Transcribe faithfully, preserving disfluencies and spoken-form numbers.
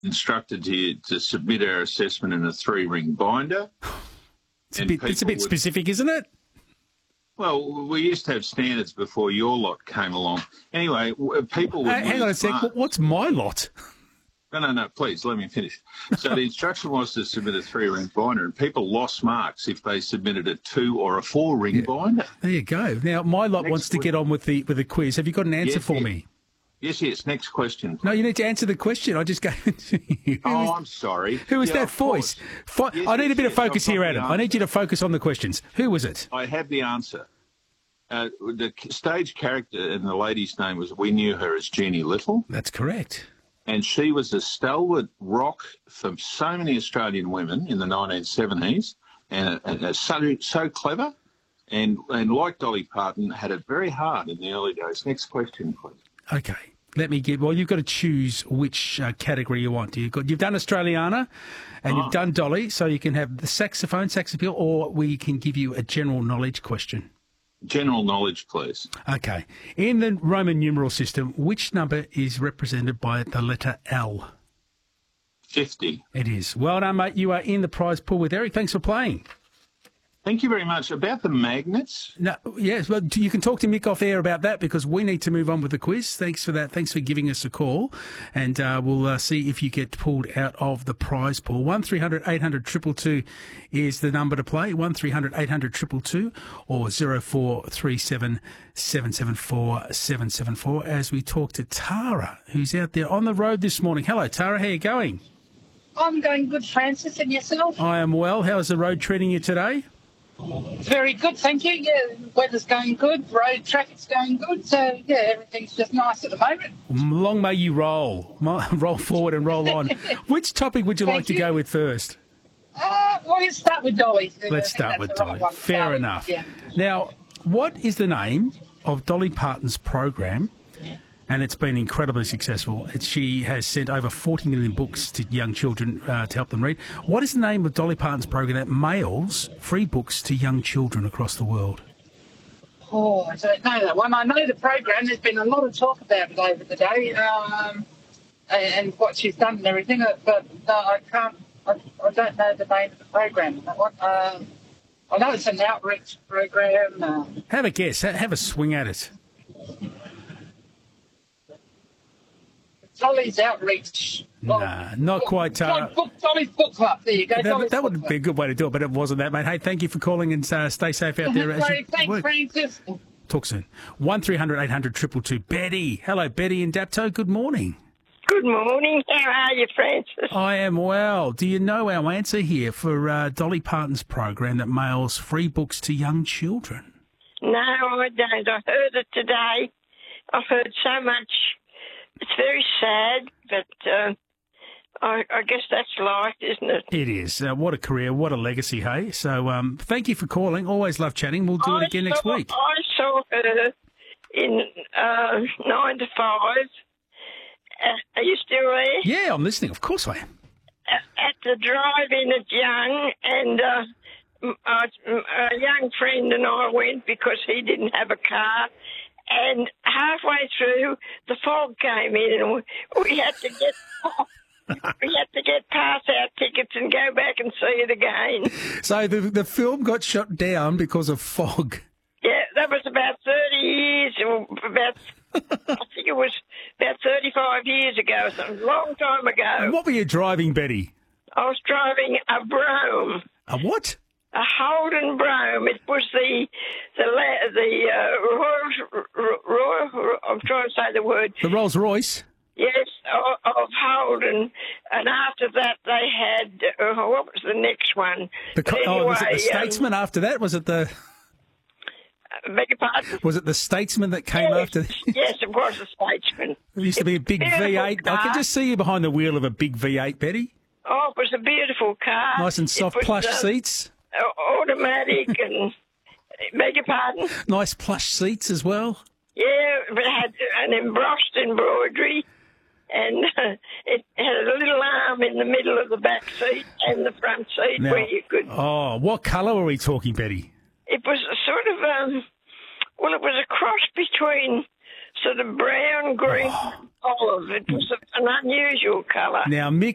instructed to, to submit our assessment in a three-ring binder. It's a, bit, it's a bit would, specific, isn't it? Well, we used to have standards before your lot came along. Anyway, people would... Uh, hang on a sec. Marks. What's my lot? No, no, no, please, let me finish. So the instruction was to submit a three-ring binder, and people lost marks if they submitted a two- or a four-ring yeah. binder. There you go. Now, my lot Next wants to get on with the with the quiz. Have you got an answer yes, for yes. me? Yes, yes. Next question. Please. No, you need to answer the question. I just gave it to you. Oh, is, I'm sorry. Who was yeah, that voice? Fo- yes, I need yes, a bit yes, of focus here, Adam. I need you to focus on the questions. Who was it? I have the answer. Uh, the stage character and the lady's name was, we knew her as Jeannie Little. That's correct. And she was a stalwart rock for so many Australian women in the nineteen seventies, and, and, and so, so clever. And, and like Dolly Parton, had it very hard in the early days. Next question, please. Okay. Let me get. Well, you've got to choose which uh, category you want. You've got. You've done Australiana, and oh. you've done Dolly, so you can have the saxophone, sax appeal, or we can give you a general knowledge question. General knowledge, please. Okay. In the Roman numeral system, which number is represented by the letter L? fifty. It is. Well done, mate. You are in the prize pool with Eric. Thanks for playing. Thank you very much. About the magnets? No, yes, well, you can talk to Mick off air about that because we need to move on with the quiz. Thanks for that. Thanks for giving us a call. And uh, we'll uh, see if you get pulled out of the prize pool. one three hundred eight hundred two two two is the number to play. one three hundred eight hundred two two two or zero four three seven seven seven four seven seven four as we talk to Tara, who's out there on the road this morning. Hello, Tara. How are you going? I'm going good, Francis, and yourself? I am well. How's the road treating you today? Very good, thank you. Yeah, weather's going good, road traffic's going good, so yeah, everything's just nice at the moment. Long may you roll, roll forward and roll on. Which topic would you like to you. go with first? Uh, well, let's start with Dolly. Let's start with Dolly. Right Fair Dolly, enough. Yeah. Now, what is the name of Dolly Parton's program? And it's been incredibly successful. It, she has sent over forty million books to young children uh, to help them read. What is the name of Dolly Parton's program that mails free books to young children across the world? Oh, I don't know that one. I know the program. There's been a lot of talk about it over the day um, and, and what she's done and everything, but no, I can't, I, I don't know the name of the program. That one. Um, I know it's an outreach program. Uh, have a guess. Have a swing at it. Dolly's Outreach. Nah, not quite. Uh, book, Dolly's Book Club. There you go. That, that would be a good way to do it, but it wasn't that, mate. Hey, thank you for calling and uh, stay safe out there. As you Thanks, work. Francis. Talk soon. one three hundred eight hundred two two two. Betty. Hello, Betty in Dapto. Good morning. Good morning. How are you, Francis? I am well. Do you know our answer here for uh, Dolly Parton's program that mails free books to young children? No, I don't. I heard it today. I've heard so much. It's very sad, but uh, I, I guess that's life, isn't it? It is. Uh, what a career, what a legacy, hey? So um, thank you for calling. Always love chatting. We'll do I it again saw, next week. I saw her in uh, nine to five. Uh, are you still there? Yeah, I'm listening. Of course I am. At the drive-in at Young, and uh, a young friend and I went because he didn't have a car. And halfway through, the fog came in, and we had to get we had to get past our tickets and go back and see it again. So the the film got shut down because of fog. Yeah, that was about thirty years, or about I think it was about thirty-five years ago, so a long time ago. And what were you driving, Betty? I was driving a Brougham. A what? A Holden Brougham. It was the the the uh, Royal, Royal. I'm trying to say the word. The Rolls Royce. Yes, of, of Holden, and after that they had uh, what was the next one? The co- anyway, oh, was it the Statesman? Um, after that, was it the? Beg your pardon? Was it the Statesman that came yes, after? Yes, it was the Statesman. It used to be a big V eight. Car. I can just see you behind the wheel of a big V eight, Betty. Oh, it was a beautiful car. Nice and soft was, plush uh, seats. Automatic and, beg your pardon? Nice plush seats as well. Yeah, it had an embossed embroidery, and uh, it had a little arm in the middle of the back seat and the front seat now, where you could... Oh, what colour are we talking, Betty? It was a sort of, um, well, it was a cross between sort of brown, green, oh. olive. It was a, an unusual colour. Now, Mick